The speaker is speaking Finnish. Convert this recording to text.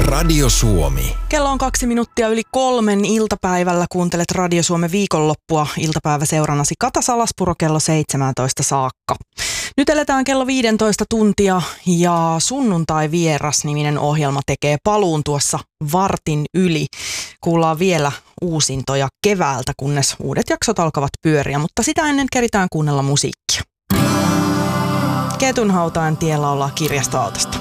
Radio Suomi. Kello on 2 minuuttia yli 3 iltapäivällä. Kuuntelet Radio Suomen viikonloppua iltapäiväseurannasi Kata Salaspuro kello 17 saakka. Nyt eletään kello 15 tuntia ja Sunnuntai vieras-niminen ohjelma tekee paluun tuossa vartin yli. Kuullaan vielä uusintoja keväältä, kunnes uudet jaksot alkavat pyöriä, mutta sitä ennen keritään kuunnella musiikkia. Ketunhautaan tiellä ollaan Kirjastoautosta.